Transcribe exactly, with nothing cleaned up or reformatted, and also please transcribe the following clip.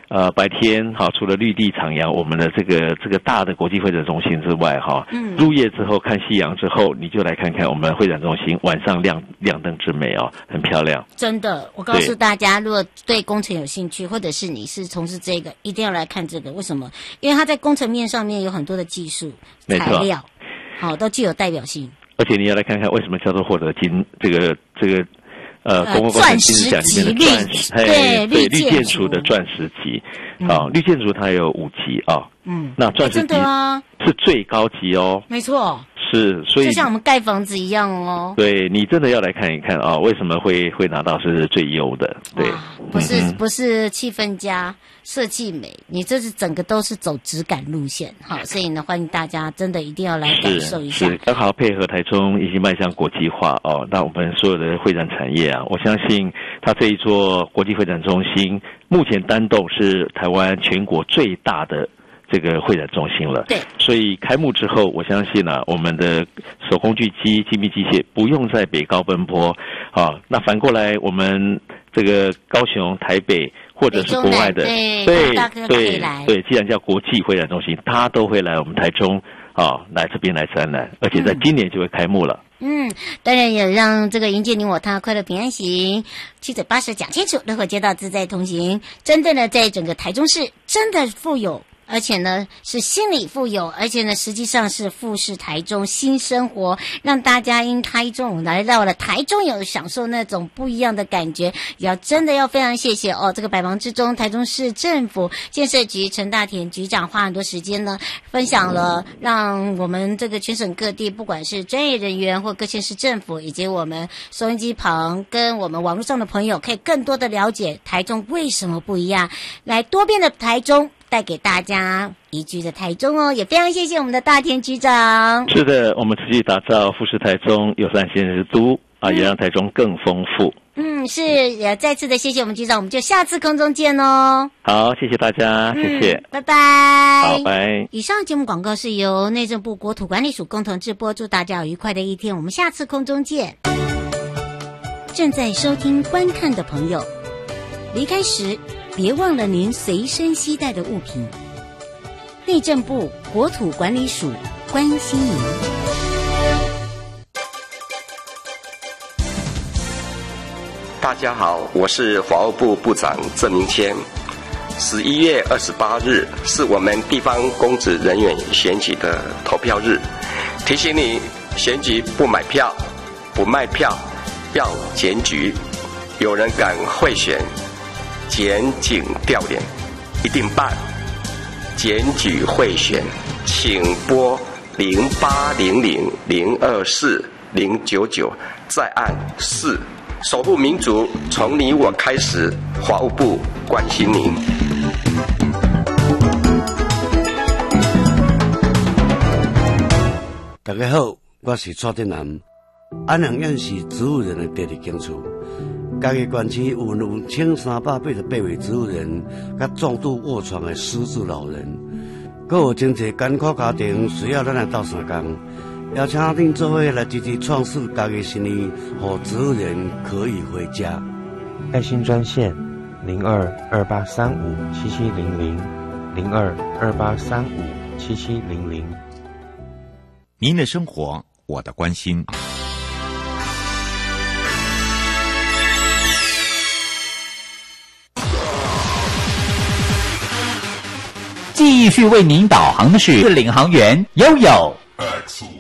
呃，白天哈，除了绿地徜徉我们的这个这个大的国际会展中心之外，哈，嗯，入夜之后看夕阳之后，你就来看看我们会展中心晚上亮亮灯之美哦，很漂亮。 真的，我告诉大家，如果对工程有兴趣，或者是你是从事这个，一定要来看这个。为什么？因为它在工程面上面有很多的技术材料，好，都具有代表性。 而且你要来看看为什么叫做获得金这个这个。呃，公共工程金质奖里面的钻石，对对，绿建筑的钻石级，啊、嗯，绿建筑它有五级啊，嗯，那钻石级是最高级哦， 没错， 是，所以就像我们盖房子一样哦， 对你真的要来看一看啊，为什么会会拿到是最优的？对， 不是、嗯、不是气氛佳、设计美，你这是整个都是走质感路线，好，所以呢，欢迎大家真的一定要来感受一下， 是刚好配合台中已经迈向国际化哦，那我们所有的会展产业啊。我相信它这一座国际会展中心，目前单栋是台湾全国最大的这个会展中心了。 对， 所以开幕之后，我相信啊，我们的手工锯机、精密机械不用在北高奔波啊。那反过来，我们这个高雄、台北或者是国外的， 对对对对，既然叫国际会展中心，它都会来我们台中啊，来这边来展览，而且在今年就会开幕了。 嗯，当然也让这个迎接你我他快乐平安行，七嘴八舌讲清楚，乐活街道自在同行。真的呢，在整个台中市真的富有，而且呢是心理富有，而且呢实际上是富士台中新生活，让大家因台中来到了台中有享受那种不一样的感觉。也要真的要非常谢谢哦，这个百忙之中台中市政府建设局陈大田局长花很多时间呢，分享了让我们这个全省各地不管是专业人员或各县市政府以及我们收音机旁跟我们网络上的朋友可以更多的了解台中为什么不一样，来多变的台中带给大家宜居的台中哦，也非常谢谢我们的大田局长。 是的，我们持续打造富士台中友善县之都啊，也让台中更丰富。 嗯，是，也再次的谢谢我们局长，我们就下次空中见哦。 好，谢谢大家，嗯、谢谢， 拜拜。 好，拜。 以上节目广告是由内政部国土管理署共同制播，祝大家有愉快的一天，我们下次空中见。正在收听观看的朋友，离开时别忘了您随身携带的物品。内政部国土管理署关心您。 大家好，我是法务部部长郑明谦。十一月二十八日是我们地方公职人员选举的投票日，提醒你选举不买票、不卖票，要检举。有人敢贿选，检警调脸，一定办。检举贿选，请拨零八零零零二四零九九，再按四。守护民主，从你我开始。法务部关心您。 大家好，我是蔡振南。安阳县是植物人的第二警处。嘉义县区有两千三百八十八位植物人，甲重度卧床的失智老人，还有真侪艰苦家庭需要咱来斗相共。邀请恁做伙来支持创世嘉义新年，让植物人可以回家。 爱心专线零二二八三五七七零零零二二八三五七七零零。 您的生活，我的关心。继续为您导航的是领航员悠悠。